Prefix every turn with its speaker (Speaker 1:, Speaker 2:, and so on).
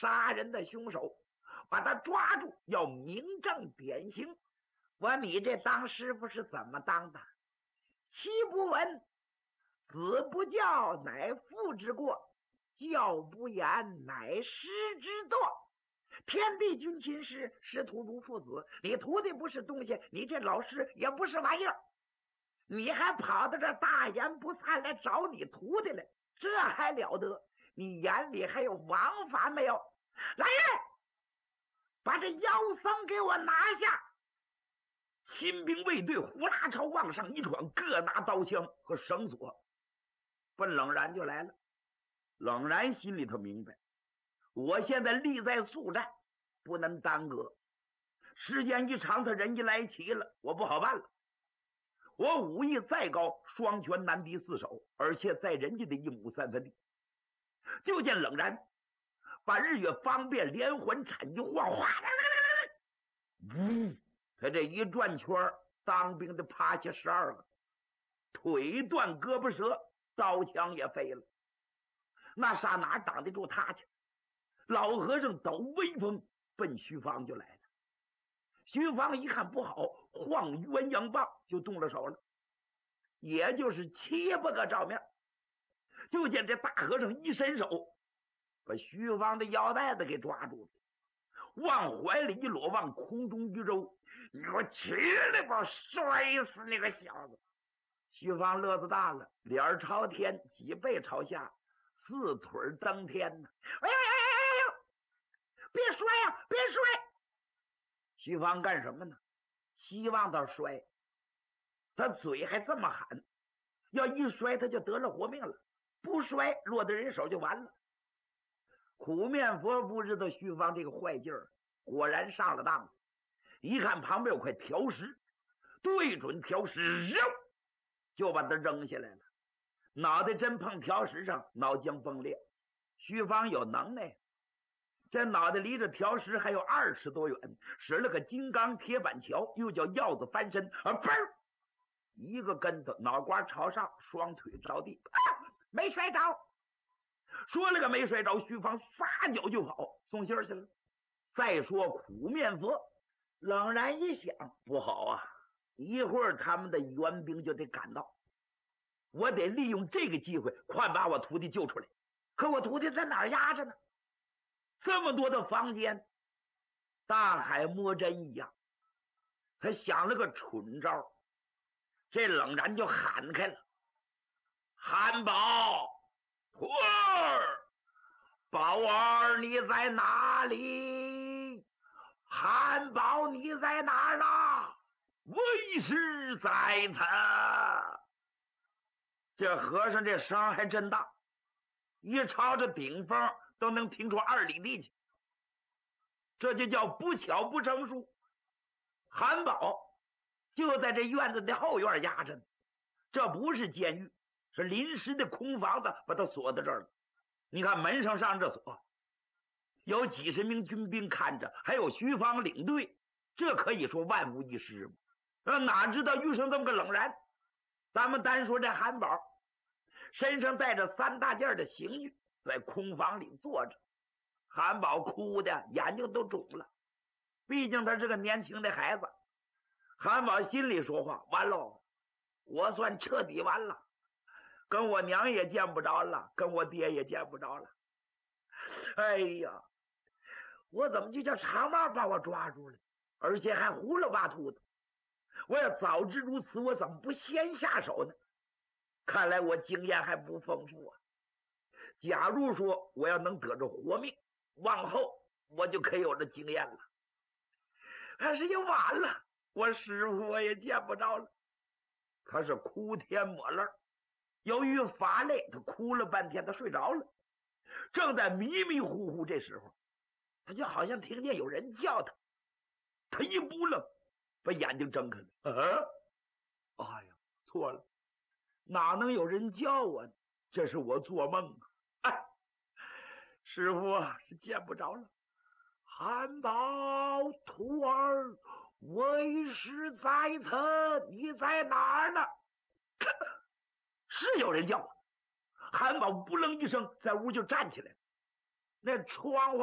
Speaker 1: 杀人的凶手，把他抓住，要明正典刑。我你这当师傅是怎么当的？其不闻，子不教，乃父之过；教不严，乃师之惰。天地君亲师，师徒如父子。你徒弟不是东西，你这老师也不是玩意儿，你还跑到这大言不惭来找你徒弟来，这还了得？你眼里还有王法没有？来人，把这妖僧给我拿下！亲兵卫队呼啦朝往上一闯，各拿刀枪和绳索，奔冷然就来了。冷然心里头明白，我现在立在速战，不能耽搁。时间一长，他人家来齐了，我不好办了。我武艺再高，双拳难敌四手，而且在人家的1亩3分地。就见冷然把日月方便连环铲一晃，哗啦啦啦啦，他这一转圈，当兵的趴下12个，腿断胳膊折，刀枪也废了。那刹哪挡得住他去？老和尚抖威风奔徐芳就来了。徐芳一看不好，晃鸳鸯棒就动了手了，也就是7、8个照面。就见这大和尚一伸手，把徐芳的腰带子给抓住了，往怀里一裸，往空中一揉，你给我起来吧，摔死那个小子！徐芳乐子大了，脸朝天，脊背朝下，4腿登天呢！哎呀呀呀呀呀！别摔呀，别摔！徐芳干什么呢？希望他摔，他嘴还这么喊，要一摔他就得了活命了，不摔落在人手就完了。苦面佛不知道徐芳这个坏劲儿，果然上了当了。一看旁边有块条石，对准条石，就把他扔下来了。脑袋真碰条石上，脑浆崩裂。徐芳有能耐，这脑袋离着条石还有20尺多远，使了个金刚铁板桥，又叫鹞子翻身，嘣，一个跟头，脑瓜朝上，双腿着地，没摔着。说了个没摔着，徐芳撒脚就跑，送信去了。再说苦面佛冷然一想，不好啊，一会儿他们的援兵就得赶到，我得利用这个机会快把我徒弟救出来。可我徒弟在哪儿压着呢？这么多的房间，大海摸针一样。他想了个蠢招，这冷然就喊开了：汉堡徒儿，宝儿你在哪里？汉堡你在哪儿呢？为师在此。这和尚这声还真大，一朝着顶风都能听出2里地去，这就叫不巧不成书。韩宝就在这院子的后院压着呢，这不是监狱，是临时的空房子，把他锁在这儿了。你看门上上着锁，有几十名军兵看着，还有徐芳领队，这可以说万无一失嘛。哪知道遇上这么个冷然。咱们单说这韩宝身上带着3大件的刑具，在空房里坐着。韩宝哭的眼睛都肿了，毕竟他是个年轻的孩子。韩宝心里说话，完喽，我算彻底完了，跟我娘也见不着了，跟我爹也见不着了。哎呀，我怎么就叫长毛把我抓住了，而且还胡了八秃的。我要早知如此，我怎么不先下手呢？看来我经验还不丰富啊。假如说我要能得着活命，往后我就可以有这经验了。但是也晚了，我师傅我也见不着了。他是哭天抹泪，由于乏累，他哭了半天，他睡着了。正在迷迷糊糊这时候，他就好像听见有人叫他，他一扑棱，把眼睛睁开了。哎呀，错了，哪能有人叫我呢？这是我做梦啊！哎，师傅是见不着了。韩宝徒儿，为师在此，你在哪儿呢？是有人叫我。韩宝不愣一声，在屋就站起来了。那窗户